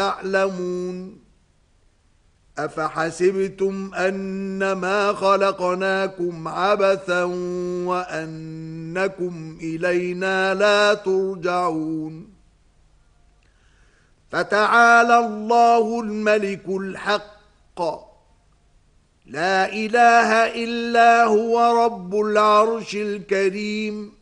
يعلمون أفحسبتم أنما خلقناكم عبثا وأنكم إلينا لا ترجعون فتعالى الله الملك الحق لا إله إلا هو رب العرش الكريم